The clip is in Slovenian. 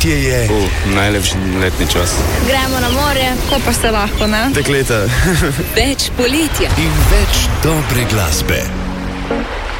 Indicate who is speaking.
Speaker 1: Poletje je.
Speaker 2: Najlepši letni čas.
Speaker 3: Gremo na morje, ko pa se lahko, ne?
Speaker 1: Dekleta.
Speaker 4: Več poletja
Speaker 5: in več dobre glasbe.